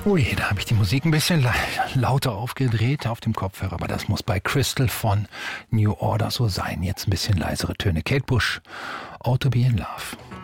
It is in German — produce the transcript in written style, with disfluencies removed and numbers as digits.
Ui, da habe ich die Musik ein bisschen lauter aufgedreht auf dem Kopfhörer, aber das muss bei Crystal von New Order so sein. Jetzt ein bisschen leisere Töne. Kate Bush, Ought to Be in Love.